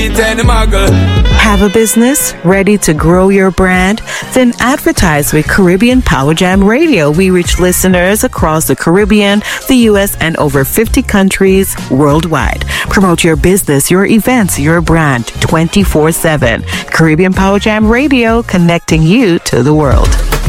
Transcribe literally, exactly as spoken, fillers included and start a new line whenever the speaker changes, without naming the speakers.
Have a business ready to grow your brand? Then advertise with Caribbean Power Jam Radio. We reach listeners across the Caribbean, the U S, and over fifty countries worldwide. Promote your business, your events, your brand twenty-four seven. Caribbean Power Jam Radio, connecting you to the world.